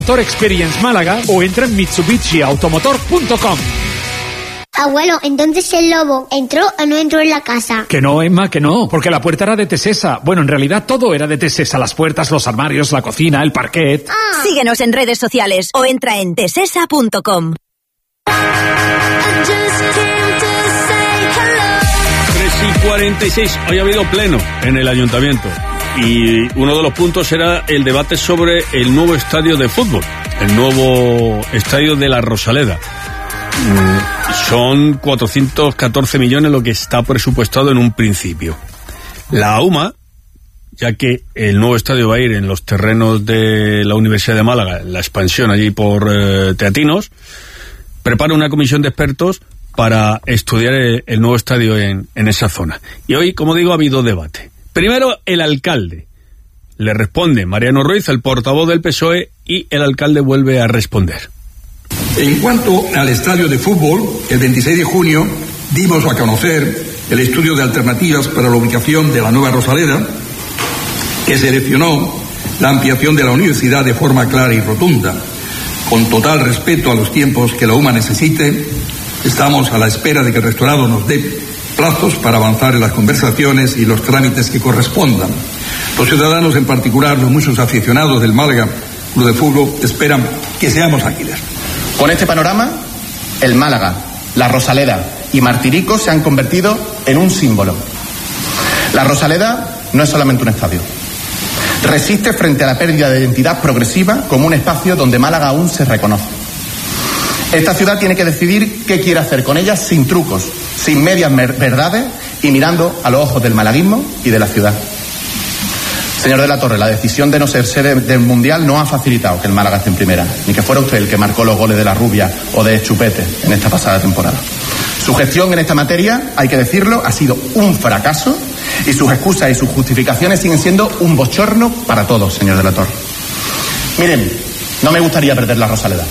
Motor Experience Málaga o entra en mitsubishiautomotor.com. Abuelo, entonces el lobo ¿entró o no entró en la casa? Que no, Emma, que no, porque la puerta era de Tesesa. Bueno, en realidad todo era de Tesesa, las puertas, los armarios, la cocina, el parquet. Síguenos en redes sociales o entra en tesesa.com. 3:46, hoy ha habido pleno en el ayuntamiento y uno de los puntos era el debate sobre el nuevo estadio de fútbol, el nuevo estadio de la Rosaleda. Son 414 millones lo que está presupuestado en un principio. La UMA, ya que el nuevo estadio va a ir en los terrenos de la Universidad de Málaga, la expansión allí por Teatinos, prepara una comisión de expertos para estudiar el nuevo estadio en esa zona. Y hoy, como digo, ha habido debate. Primero, el alcalde. Le responde Mariano Ruiz, el portavoz del PSOE, y el alcalde vuelve a responder. En cuanto al estadio de fútbol, el 26 de junio dimos a conocer el estudio de alternativas para la ubicación de la nueva Rosaleda, que seleccionó la ampliación de la universidad de forma clara y rotunda. Con total respeto a los tiempos que la UMA necesite, estamos a la espera de que el rectorado nos dé plazos para avanzar en las conversaciones y los trámites que correspondan. Los ciudadanos, en particular los muchos aficionados del Málaga Club de Fútbol, esperan que seamos ágiles. Con este panorama, el Málaga, la Rosaleda y Martiricos se han convertido en un símbolo. La Rosaleda no es solamente un estadio. Resiste frente a la pérdida de identidad progresiva como un espacio donde Málaga aún se reconoce. Esta ciudad tiene que decidir qué quiere hacer con ella sin trucos, sin medias verdades y mirando a los ojos del malaguismo y de la ciudad. Señor de la Torre, la decisión de no ser sede del Mundial no ha facilitado que el Málaga esté en primera, ni que fuera usted el que marcó los goles de la Rubia o de Chupete en esta pasada temporada. Su gestión en esta materia, hay que decirlo, ha sido un fracaso y sus excusas y sus justificaciones siguen siendo un bochorno para todos, señor de la Torre. Miren, no me gustaría perder la Rosaleda.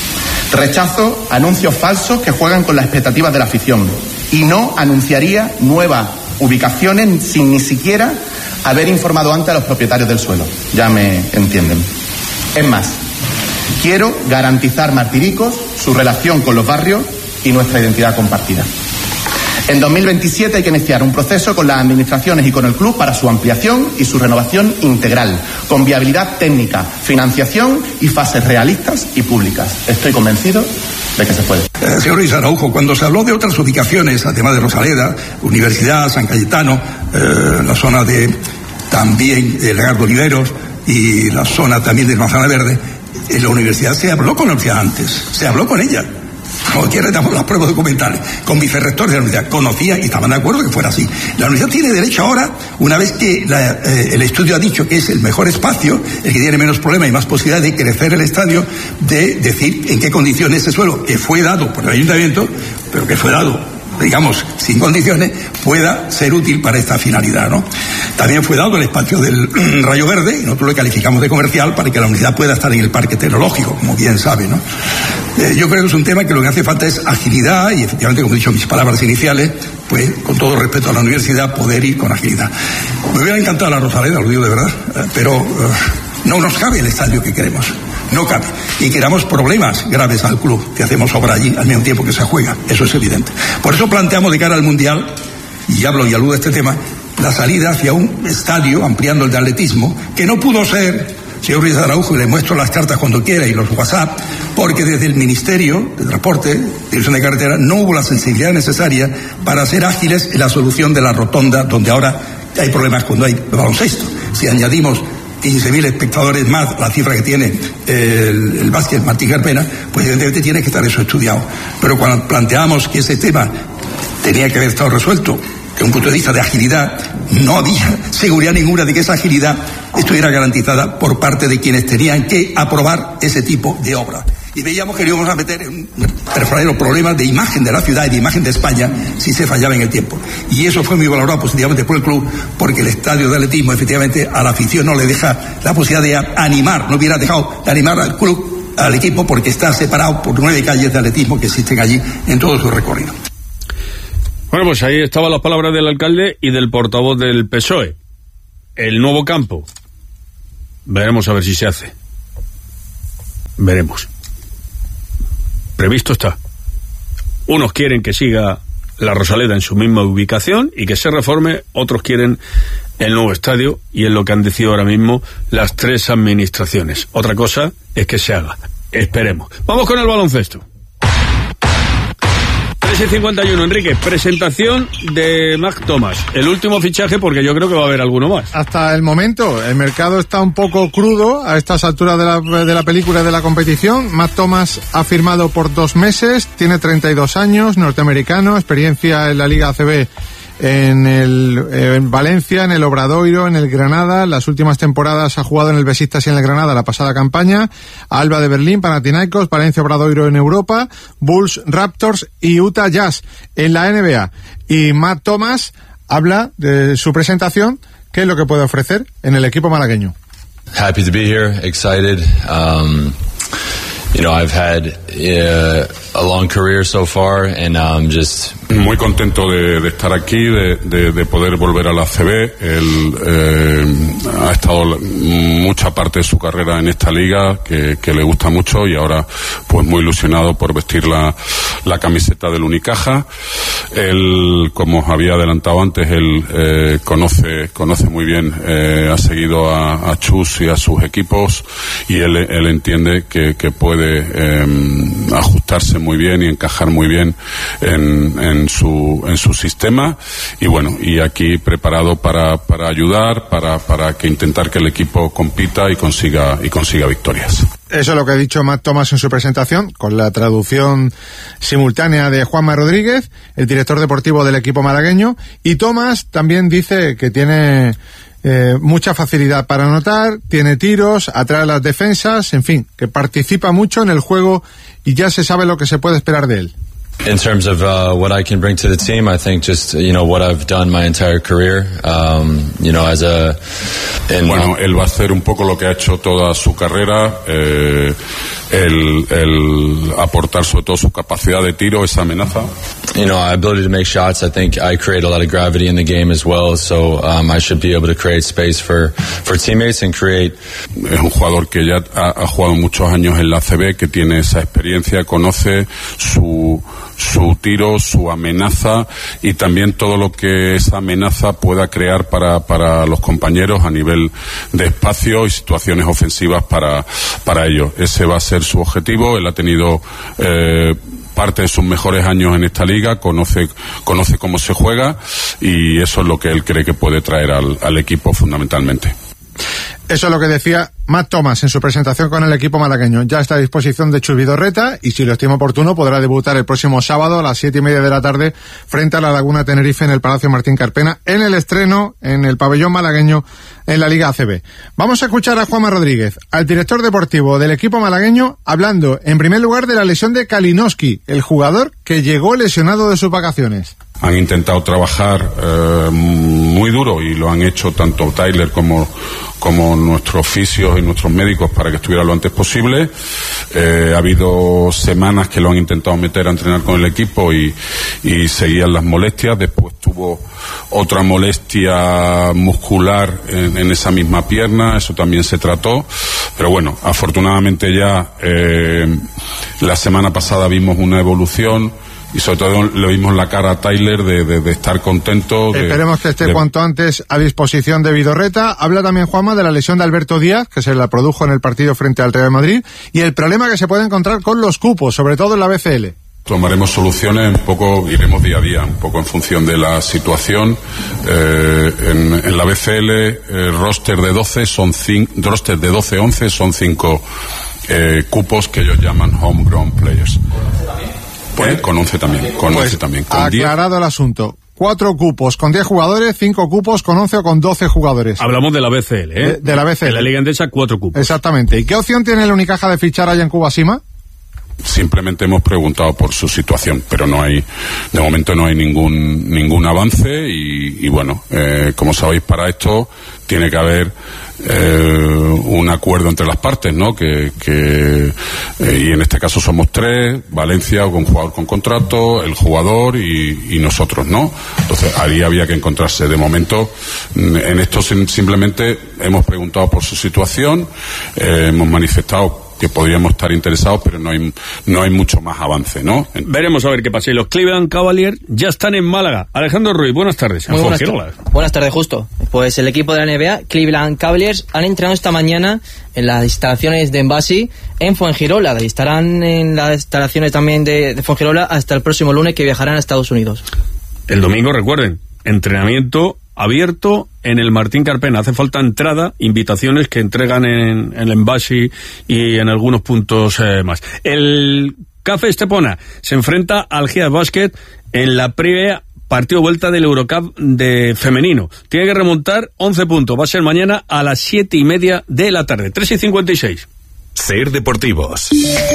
Rechazo anuncios falsos que juegan con las expectativas de la afición y no anunciaría nuevas ubicaciones sin ni siquiera haber informado antes a los propietarios del suelo. Ya me entienden. Es más, quiero garantizar Martiricos, su relación con los barrios y nuestra identidad compartida. En 2027 hay que iniciar un proceso con las administraciones y con el club para su ampliación y su renovación integral, con viabilidad técnica, financiación y fases realistas y públicas. Estoy convencido de que se puede. Señor Luis Araujo, cuando se habló de otras ubicaciones, además de Rosaleda, Universidad, San Cayetano, la zona de también de Legardo Oliveros y la zona también de Manzana Verde, en la universidad se habló con la universidad antes, se habló con ella. Como quiera, damos las pruebas documentales. Con vicerrectores de la universidad. Conocía y estaban de acuerdo que fuera así. La universidad tiene derecho ahora, una vez que el estudio ha dicho que es el mejor espacio, el que tiene menos problema y más posibilidad de crecer el estadio, de decir en qué condiciones ese suelo, que fue dado por el ayuntamiento, pero que fue dado, digamos, sin condiciones, pueda ser útil para esta finalidad, ¿no? También fue dado el espacio del Rayo Verde, y nosotros lo calificamos de comercial, para que la universidad pueda estar en el parque tecnológico, como bien sabe, ¿no? Yo creo que es un tema que lo que hace falta es agilidad, y efectivamente, como he dicho en mis palabras iniciales, pues, con todo respeto a la universidad, poder ir con agilidad. Me hubiera encantado la Rosaleda, lo digo de verdad, pero no nos cabe el estadio que queremos. No cabe. Y creamos problemas graves al club, que hacemos obra allí al mismo tiempo que se juega. Eso es evidente. Por eso planteamos de cara al Mundial, y hablo y aludo a este tema, la salida hacia un estadio, ampliando el de atletismo, que no pudo ser, señor Ruiz Araujo, y le muestro las cartas cuando quiera y los WhatsApp, porque desde el Ministerio de Transporte, Dirección de Carretera, no hubo la sensibilidad necesaria para ser ágiles en la solución de la rotonda, donde ahora hay problemas cuando hay baloncesto. Si añadimos 15.000 espectadores más, la cifra que tiene el básquet Martín Carpena, pues evidentemente tiene que estar eso estudiado. Pero cuando planteamos que ese tema tenía que haber estado resuelto desde un punto de vista de agilidad, no había seguridad ninguna de que esa agilidad estuviera garantizada por parte de quienes tenían que aprobar ese tipo de obra. Y veíamos que íbamos a meter en un verdadero problema de imagen de la ciudad y de imagen de España si se fallaba en el tiempo. Y eso fue muy valorado positivamente por el club, porque el estadio de atletismo efectivamente a la afición no le deja la posibilidad de animar, no hubiera dejado de animar al club, al equipo, porque está separado por 9 calles de atletismo que existen allí en todo su recorrido. Bueno, pues ahí estaban las palabras del alcalde y del portavoz del PSOE. El nuevo campo. Veremos a ver si se hace. Veremos. Previsto está. Unos quieren que siga la Rosaleda en su misma ubicación y que se reforme, otros quieren el nuevo estadio, y es lo que han decidido ahora mismo las tres administraciones. Otra cosa es que se haga. Esperemos. Vamos con el baloncesto. 3:51, Enrique, presentación de Matt Thomas, el último fichaje, porque yo creo que va a haber alguno más. Hasta el momento, el mercado está un poco crudo a estas alturas de la película y de la competición. Matt Thomas ha firmado por 2 meses, tiene 32 años, norteamericano, experiencia en la Liga ACB en Valencia, en el Obradoiro, en el Granada. Las últimas temporadas ha jugado en el Besiktas y en el Granada la pasada campaña. Alba de Berlín, Panathinaikos, Valencia, Obradoiro en Europa, Bulls, Raptors y Utah Jazz en la NBA. Y Matt Thomas habla de su presentación, qué es lo que puede ofrecer en el equipo malagueño. Happy to be here, excited. I've had a long career so far, and just muy contento de estar aquí, de poder volver a la ACB. Él ha estado mucha parte de su carrera en esta liga, que le gusta mucho, y ahora pues muy ilusionado por vestir la camiseta del Unicaja. Él, como os había adelantado antes, él conoce muy bien, ha seguido a Chus y a sus equipos, y él entiende que puede ajustarse muy bien y encajar muy bien en su sistema, y bueno, y aquí preparado para ayudar, para que intentar que el equipo compita y consiga victorias. Eso es lo que ha dicho Matt Thomas en su presentación, con la traducción simultánea de Juanma Rodríguez, el director deportivo del equipo malagueño. Y Thomas también dice que tiene mucha facilidad para anotar, tiene tiros, atrae a las defensas, en fin, que participa mucho en el juego y ya se sabe lo que se puede esperar de él. In terms of what I can bring to the team, I think just what I've done my entire career, Bueno, él va a hacer un poco lo que ha hecho toda su carrera, el aportar sobre todo su capacidad de tiro, esa amenaza. Ability to make shots. I think I create a lot of gravity in the game as well, so I should be able to create space for teammates and create. Es un jugador que ya ha jugado muchos años en la ACB, que tiene esa experiencia, conoce su tiro, su amenaza, y también todo lo que esa amenaza pueda crear para los compañeros a nivel de espacio y situaciones ofensivas para ellos. Ese va a ser su objetivo. Él ha tenido parte de sus mejores años en esta liga, conoce cómo se juega, y eso es lo que él cree que puede traer al equipo fundamentalmente. Eso es lo que decía Matt Thomas en su presentación con el equipo malagueño. Ya está a disposición de Chus Vidorreta, y si lo estima oportuno podrá debutar el próximo sábado a las 7:30 de la tarde frente a la Laguna Tenerife en el Palacio Martín Carpena, en el estreno en el pabellón malagueño en la Liga ACB. Vamos a escuchar a Juanma Rodríguez, al director deportivo del equipo malagueño, hablando en primer lugar de la lesión de Kalinowski, el jugador que llegó lesionado de sus vacaciones. Han intentado trabajar muy duro, y lo han hecho tanto Tyler como nuestros fisios y nuestros médicos para que estuviera lo antes posible. Ha habido semanas que lo han intentado meter a entrenar con el equipo y seguían las molestias. Después tuvo otra molestia muscular en esa misma pierna, eso también se trató, pero bueno, afortunadamente ya la semana pasada vimos una evolución, y sobre todo le vimos la cara a Tyler de estar contento. Esperemos que esté cuanto antes a disposición de Vidorreta. Habla también Juanma de la lesión de Alberto Díaz, que se la produjo en el partido frente al Real Madrid, y el problema que se puede encontrar con los cupos, sobre todo en la BCL. Tomaremos soluciones, un poco iremos día a día, un poco en función de la situación. En la BCL, roster de 12-11 son 5 cupos que ellos llaman homegrown players. Con 11 también. Con 11 también. Con aclarado 10. El asunto. 4 cupos con 10 jugadores, 5 cupos con 11 o con 12 jugadores. Hablamos de la BCL, ¿eh? De la BCL. En la Liga Endesa, 4 cupos. Exactamente. ¿Y qué opción tiene el Unicaja de fichar allá en Cubasima? Simplemente hemos preguntado por su situación, pero de momento no hay ningún avance, y bueno, como sabéis, para esto tiene que haber un acuerdo entre las partes, ¿no? Y en este caso somos 3, Valencia con jugador con contrato, el jugador y nosotros, ¿no? Entonces ahí había que encontrarse. De momento, en esto simplemente hemos preguntado por su situación, hemos manifestado que podríamos estar interesados, pero no hay mucho más avance, ¿no? Veremos a ver qué pasa. Y los Cleveland Cavaliers ya están en Málaga. Alejandro Ruiz, buenas tardes. Muy buenas tardes, justo. Pues el equipo de la NBA, Cleveland Cavaliers, han entrenado esta mañana en las instalaciones de Embassy en Fuengirola, y estarán en las instalaciones también de Fuengirola hasta el próximo lunes, que viajarán a Estados Unidos. El domingo, recuerden, entrenamiento abierto en el Martín Carpena. Hace falta entrada, invitaciones que entregan en el Embassy y en algunos puntos más. El Café Estepona se enfrenta al Gias Basket en la previa partido vuelta del Eurocup de femenino. Tiene que remontar 11 puntos. Va a ser mañana a las 7:30 de la tarde. 3:56. Ser Deportivos.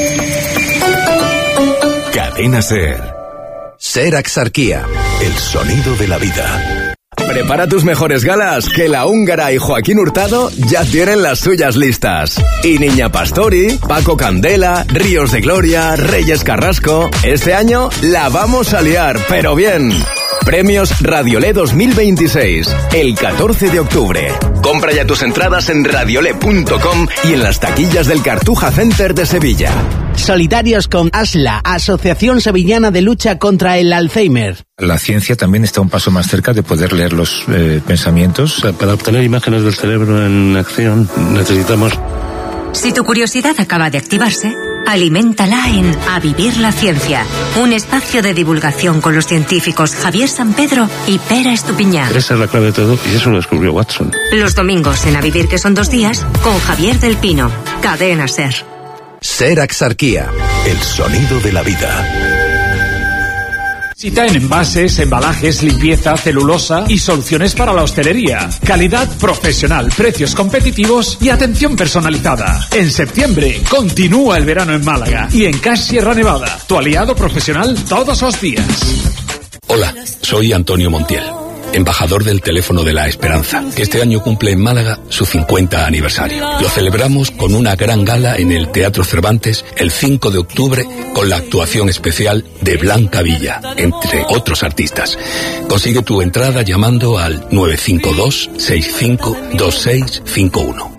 Cadena Ser. Ser Axarquía. El sonido de la vida. Prepara tus mejores galas, que la húngara y Joaquín Hurtado ya tienen las suyas listas. Y Niña Pastori, Paco Candela, Ríos de Gloria, Reyes Carrasco. Este año la vamos a liar, pero bien. Premios Radiolé 2026, el 14 de octubre. Compra ya tus entradas en radiolé.com y en las taquillas del Cartuja Center de Sevilla. Solidarios con ASLA, Asociación Sevillana de Lucha contra el Alzheimer. La ciencia también está un paso más cerca de poder leer los pensamientos. Para obtener imágenes del cerebro en acción necesitamos... Si tu curiosidad acaba de activarse, aliméntala en A Vivir la Ciencia, un espacio de divulgación con los científicos Javier San Pedro y Pera Estupiñán. Esa es la clave de todo y eso lo descubrió Watson. Los domingos en A Vivir, que son 2 días, con Javier del Pino. Cadena Ser. Ser Axarquía, el sonido de la vida. Cita en envases, embalajes, limpieza, celulosa y soluciones para la hostelería. Calidad profesional, precios competitivos y atención personalizada. En septiembre continúa el verano en Málaga y en Cash Sierra Nevada, tu aliado profesional todos los días. Hola, soy Antonio Montiel, embajador del Teléfono de la Esperanza, que este año cumple en Málaga su 50 aniversario. Lo celebramos con una gran gala en el Teatro Cervantes el 5 de octubre con la actuación especial de Blanca Villa, entre otros artistas. Consigue tu entrada llamando al 952 65 2651.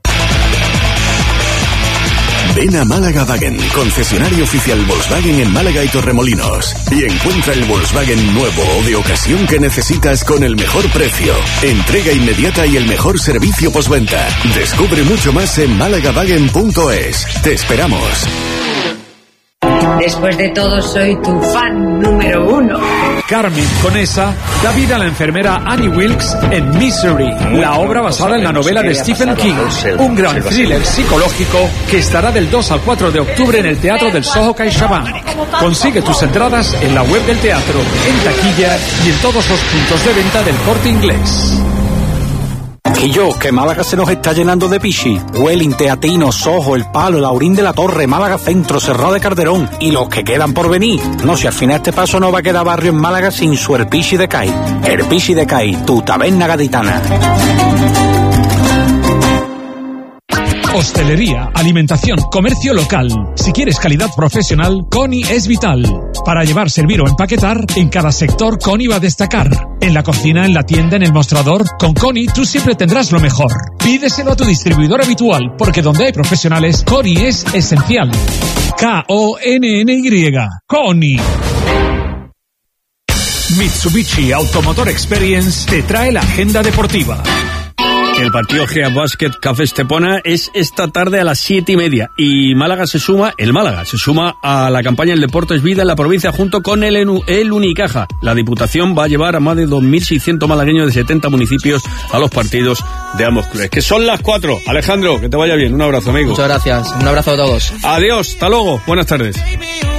Ven a Málaga Wagen, concesionario oficial Volkswagen en Málaga y Torremolinos, y encuentra el Volkswagen nuevo o de ocasión que necesitas con el mejor precio, entrega inmediata y el mejor servicio postventa. Descubre mucho más en málaga-wagen.es. Te esperamos. Después de todo, soy tu fan número 1. Carmen Conesa da vida a la enfermera Annie Wilkes en Misery, la obra basada en la novela de Stephen King, un gran thriller psicológico que estará del 2 al 4 de octubre en el Teatro del Soho CaixaBank. Consigue tus entradas en la web del teatro, en taquilla y en todos los puntos de venta del Corte Inglés. Y yo, que Málaga se nos está llenando de pichi. Welling, Teatino, Soho, El Palo, Laurín de la Torre, Málaga Centro, Cerrado de Calderón y los que quedan por venir. No, si al final este paso no va a quedar barrio en Málaga sin su Herpichi de Cai. Herpichi de Cai, tu taberna gaditana. Hostelería, alimentación, comercio local. Si quieres calidad profesional, Coni es vital. Para llevar, servir o empaquetar, en cada sector Coni va a destacar. En la cocina, en la tienda, en el mostrador, con Coni tú siempre tendrás lo mejor. Pídeselo a tu distribuidor habitual, porque donde hay profesionales, Coni es esencial. K-O-N-N-Y. Coni. Mitsubishi Automotor Experience te trae la agenda deportiva. El partido Gias Basket Café Estepona es esta tarde a las 7:30 y Málaga se suma a la campaña El Deporte es Vida en la provincia junto con el Unicaja. La Diputación va a llevar a más de 2.600 malagueños de 70 municipios a los partidos de ambos clubes. Que son las 4. Alejandro, que te vaya bien. Un abrazo, amigo. Muchas gracias. Un abrazo a todos. Adiós. Hasta luego. Buenas tardes.